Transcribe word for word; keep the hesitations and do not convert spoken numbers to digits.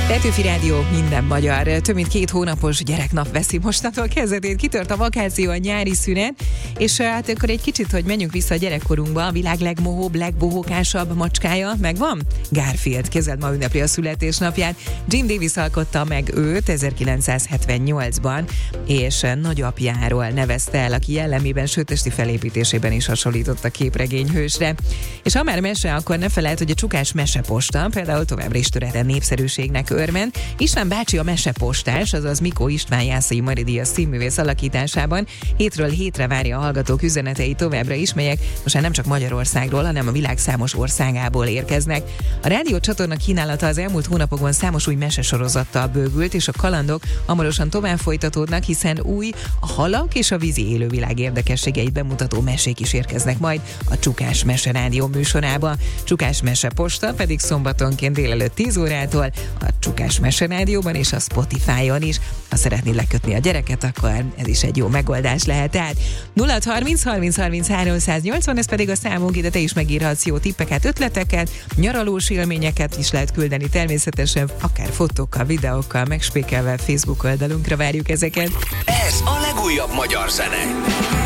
Petőfi Rádió, minden magyar. Több mint két hónapos gyereknap veszi mostantól kezdetét. Kitört a vakáció, a nyári szünet, és hát akkor egy kicsit, hogy menjünk vissza a gyerekkorunkba, a világ legmohóbb, legbohókásabb macskája megvan? Garfield, képzeld, ma ünnepli a születésnapját. Jim Davis alkotta meg őt ezerkilencszázhetvennyolcban, és nagyapjáról nevezte el, aki jellemében, sőt testi felépítésében is hasonlított a képregényhősre. És ha már mese, akkor ne felejt, hogy a csukás meseposta például továbbra is töretlen népszerűségnek örvend. István bácsi a mesepostás, azaz Mikó István Jászai Maridia színművész alakításában hétről hétre várja a hallgatók üzenetei továbbra is, melyek most már nem csak Magyarországról, hanem a világ számos országából érkeznek. A rádió csatorna kínálata az elmúlt hónapokban számos új mesesorozattal bővült, és a kalandok hamarosan tovább folytatódnak, hiszen új, a halak és a vízi élővilág érdekességeit bemutató mesék is érkeznek majd a Csukás Mese Rádió műsorába. Csukás Meseposta pedig szombatonként délelőtt tíz órától a Csukás Mese Rádióban és a Spotify-on is. Ha szeretnéd lekötni a gyereket, akkor ez is egy jó megoldás lehet. Tehát nulla harminc harminc harminchárom száznyolcvan, ez pedig a számunk, ide te is megírhatsz jó tippeket, ötleteket, nyaralós élményeket is lehet küldeni természetesen, akár fotókkal, videókkal, megspékelve Facebook oldalunkra várjuk ezeket. Ez a legújabb magyar zene.